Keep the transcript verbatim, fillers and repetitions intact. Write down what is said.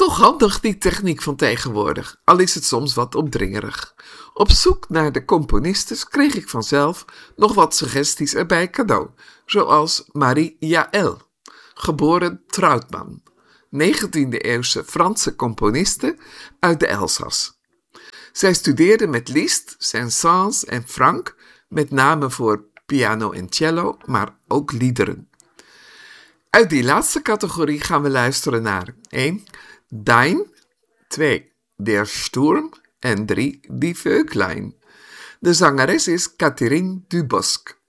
Toch handig die techniek van tegenwoordig, al is het soms wat opdringerig. Op zoek naar de componistes kreeg ik vanzelf nog wat suggesties erbij cadeau, zoals Marie Jaël, geboren Trautmann, negentiende-eeuwse Franse componiste uit de Elzas. Zij studeerde met Liszt, Saint-Saëns en Franck, met name voor piano en cello, maar ook liederen. Uit die laatste categorie gaan we luisteren naar één. Dein, twee. Der Sturm en drie. Die Vöglein. De zangeres is Catherine Dubosc.